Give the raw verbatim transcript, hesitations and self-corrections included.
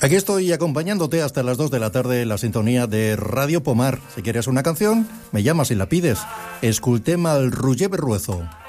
Aquí estoy acompañándote hasta las dos de la tarde en la sintonía de Radio Pomar. Si quieres una canción, me llamas y la pides. Escoltem el Roger Berruezo.